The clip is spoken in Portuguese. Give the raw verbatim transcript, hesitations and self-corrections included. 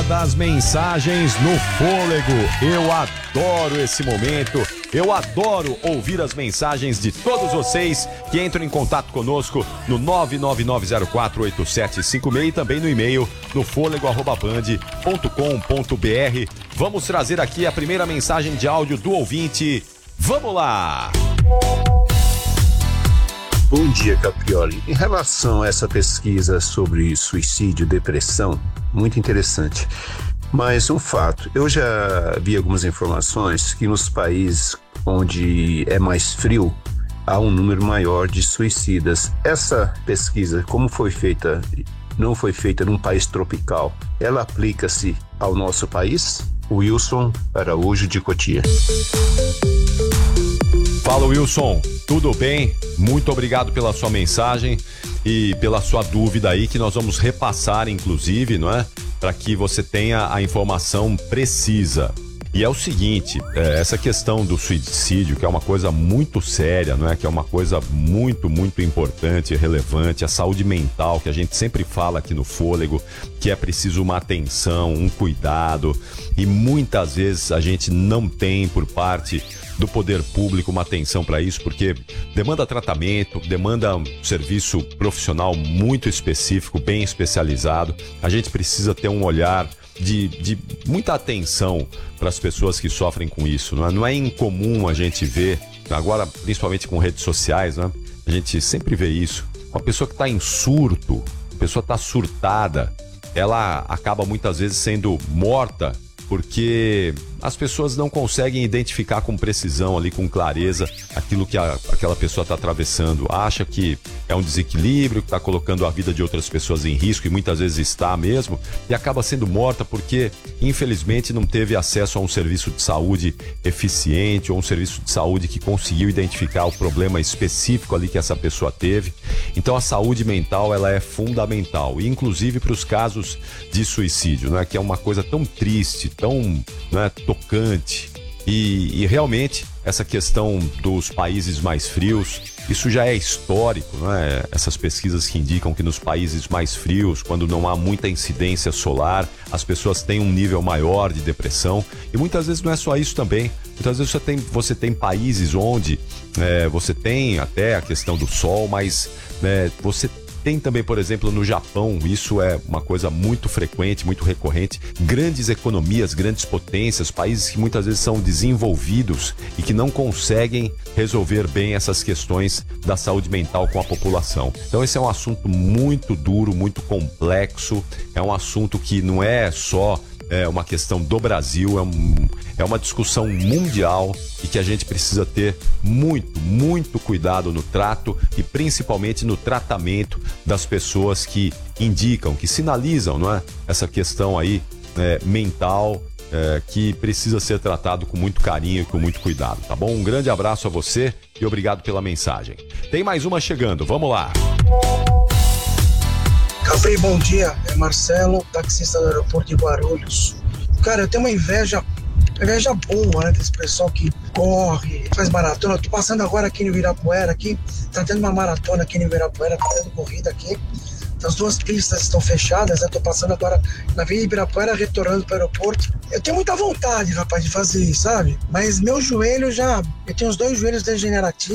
das mensagens no fôlego. Eu adoro esse momento. Eu adoro ouvir as mensagens de todos vocês que entram em contato conosco no nove nove nove zero quatro oito sete cinco seis e também no e-mail no fôlego arroba band ponto com ponto br. Vamos trazer aqui a primeira mensagem de áudio do ouvinte. Vamos lá! Bom dia, Caprioli. Em relação a essa pesquisa sobre suicídio e depressão, muito interessante. Mas um fato, eu já vi algumas informações que nos países onde é mais frio, há um número maior de suicidas. Essa pesquisa, como foi feita, não foi feita num país tropical, ela aplica-se ao nosso país? Wilson Araújo de Cotia. Fala, Wilson, tudo bem? Muito obrigado pela sua mensagem e pela sua dúvida aí, que nós vamos repassar, inclusive, não é? Para que você tenha a informação precisa. E é o seguinte, é, essa questão do suicídio, que é uma coisa muito séria, não é? Que é uma coisa muito, muito importante e relevante, a saúde mental, que a gente sempre fala aqui no Fôlego, que é preciso uma atenção, um cuidado, e muitas vezes a gente não tem por parte do poder público uma atenção para isso, porque demanda tratamento, demanda um serviço profissional muito específico, bem especializado. A gente precisa ter um olhar de, de muita atenção para as pessoas que sofrem com isso. Não é, não é incomum a gente ver, agora principalmente com redes sociais, né? A gente sempre vê isso. Uma pessoa que está em surto, a pessoa está surtada, ela acaba muitas vezes sendo morta porque as pessoas não conseguem identificar com precisão ali, com clareza, aquilo que a, aquela pessoa está atravessando. Acha que é um desequilíbrio, que está colocando a vida de outras pessoas em risco, e muitas vezes está mesmo, e acaba sendo morta porque, infelizmente, não teve acesso a um serviço de saúde eficiente, ou um serviço de saúde que conseguiu identificar o problema específico ali que essa pessoa teve. Então a saúde mental, ela é fundamental, e inclusive para os casos de suicídio, né, que é uma coisa tão triste, tão, né, tocante, e, e realmente essa questão dos países mais frios, isso já é histórico, né? Essas pesquisas que indicam que nos países mais frios, quando não há muita incidência solar, as pessoas têm um nível maior de depressão, e muitas vezes não é só isso também. Muitas vezes você tem, você tem países onde é, você tem até a questão do sol, mas é, você tem também, por exemplo, no Japão, isso é uma coisa muito frequente, muito recorrente, grandes economias, grandes potências, países que muitas vezes são desenvolvidos e que não conseguem resolver bem essas questões da saúde mental com a população. Então esse é um assunto muito duro, muito complexo, é um assunto que não é só é uma questão do Brasil, é, um, é uma discussão mundial, e que a gente precisa ter muito, muito cuidado no trato e principalmente no tratamento das pessoas que indicam, que sinalizam, não é? Essa questão aí é, mental, é, que precisa ser tratado com muito carinho e com muito cuidado, tá bom? Um grande abraço a você e obrigado pela mensagem. Tem mais uma chegando, vamos lá. Capri, bom dia, é Marcelo, taxista do aeroporto de Guarulhos. Cara, eu tenho uma inveja, inveja boa, né, desse pessoal que corre, faz maratona. Eu tô passando agora aqui no Ibirapuera, aqui, tá tendo uma maratona aqui no Ibirapuera, tá tendo corrida aqui. As duas pistas estão fechadas, eu tô passando agora na Via Ibirapuera, retornando para o aeroporto. Eu tenho muita vontade, rapaz, de fazer isso, sabe? Mas meu joelho já, eu tenho os dois joelhos degenerativos.